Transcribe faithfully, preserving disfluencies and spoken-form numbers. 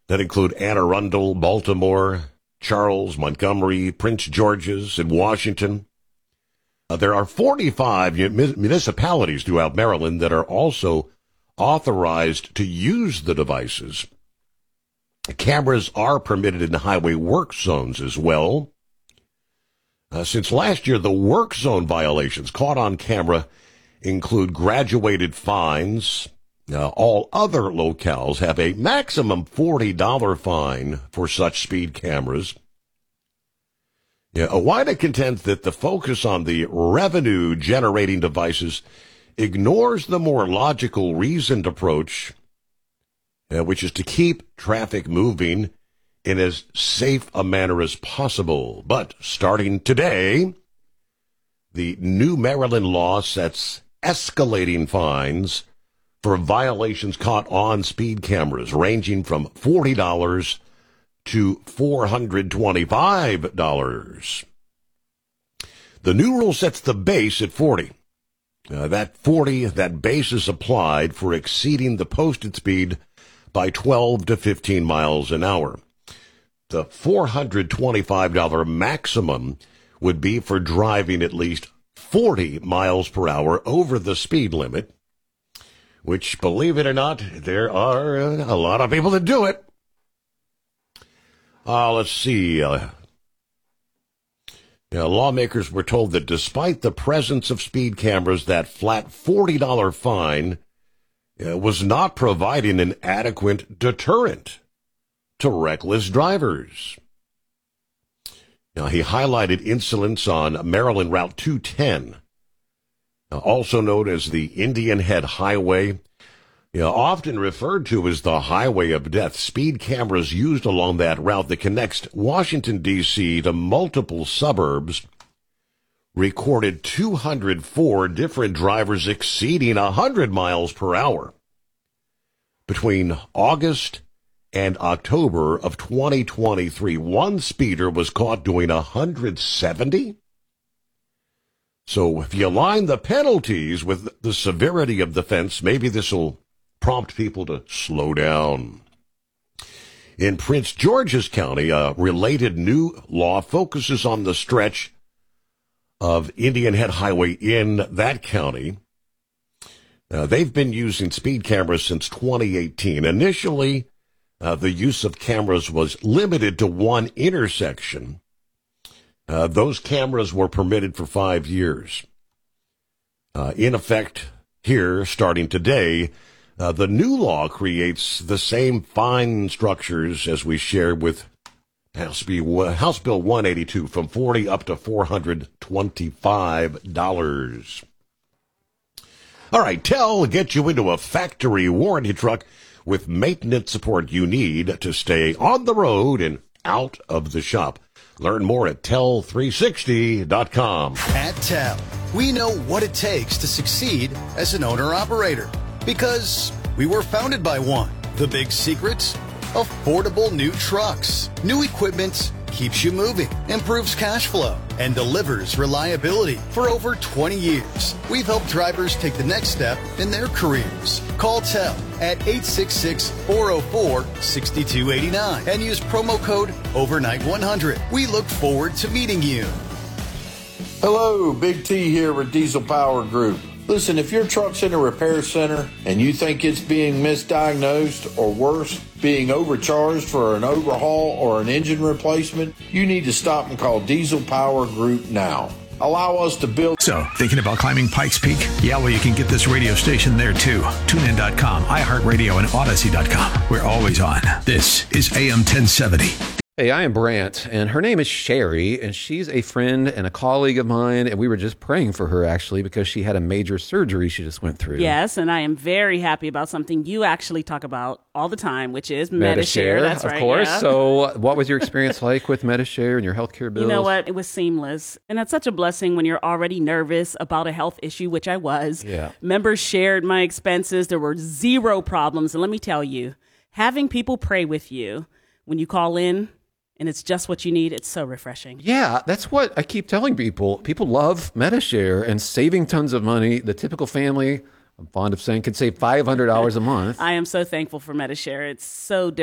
that include Anne Arundel, Baltimore, Charles, Montgomery, Prince George's, and Washington. Uh, there are forty-five municipalities throughout Maryland that are also authorized to use the devices. Cameras are permitted in the highway work zones as well. Uh, since last year, the work zone violations caught on camera include graduated fines. Uh, all other locales have a maximum forty dollars fine for such speed cameras. Yeah, OOIDA contends that the focus on the revenue-generating devices ignores the more logical, reasoned approach, uh, which is to keep traffic moving in as safe a manner as possible. But starting today, the new Maryland law sets escalating fines for violations caught on speed cameras, ranging from forty dollars to four hundred twenty-five dollars. The new rule sets the base at forty dollars. Uh, that forty, that base is applied for exceeding the posted speed by twelve to fifteen miles an hour. The four hundred twenty-five dollars maximum would be for driving at least forty miles per hour over the speed limit, which, believe it or not, there are a lot of people that do it. Uh, let's see. Uh, you know, lawmakers were told that despite the presence of speed cameras, that flat forty dollars fine uh, was not providing an adequate deterrent to reckless drivers. Now, he highlighted incidents on Maryland Route two ten, uh, also known as the Indian Head Highway, you know, often referred to as the Highway of Death. Speed cameras used along that route that connects Washington, D C to multiple suburbs recorded two hundred four different drivers exceeding one hundred miles per hour between August and October of twenty twenty-three. One speeder was caught doing one hundred seventy. So if you align the penalties with the severity of the offense, maybe this will prompt people to slow down. In Prince George's County, a related new law focuses on the stretch of Indian Head Highway in that county. Uh, they've been using speed cameras since twenty eighteen. Initially, uh, the use of cameras was limited to one intersection. Uh, those cameras were permitted for five years. Uh, in effect, here, starting today, Uh, the new law creates the same fine structures as we shared with House Bill, House Bill one eighty-two, from forty dollars up to four hundred twenty-five dollars. All right, Tell will get you into a factory warranty truck with maintenance support you need to stay on the road and out of the shop. Learn more at tell three sixty dot com. At Tell, we know what it takes to succeed as an owner-operator. Because we were founded by one. The big secrets? Affordable new trucks. New equipment keeps you moving, improves cash flow, and delivers reliability. For over twenty years, we've helped drivers take the next step in their careers. Call Tell at eight six six, four oh four, six two eight nine and use promo code overnight one hundred. We look forward to meeting you. Hello, Big T here with Diesel Power Group. Listen, if your truck's in a repair center and you think it's being misdiagnosed or worse, being overcharged for an overhaul or an engine replacement, you need to stop and call Diesel Power Group now. Allow us to build. So, thinking about climbing Pikes Peak? Yeah, well, you can get this radio station there too. tune in dot com, iHeartRadio, and Odyssey dot com. We're always on. This is A M ten seventy. Hey, I am Brant, and her name is Sherry, and she's a friend and a colleague of mine, and we were just praying for her, actually, because she had a major surgery she just went through. Yes, and I am very happy about something you actually talk about all the time, which is Medi-Share. Medi-Share, That's of right, course. yeah. So what was your experience like with Medi-Share and your healthcare bills? You know what? It was seamless, and it's such a blessing when you're already nervous about a health issue, which I was. Yeah. Members shared my expenses. There were zero problems, and let me tell you, having people pray with you when you call in, and it's just what you need, it's so refreshing. Yeah, that's what I keep telling people. People love Medi-Share and saving tons of money. The typical family, I'm fond of saying, could save five hundred dollars a month. I am so thankful for Medi-Share. It's so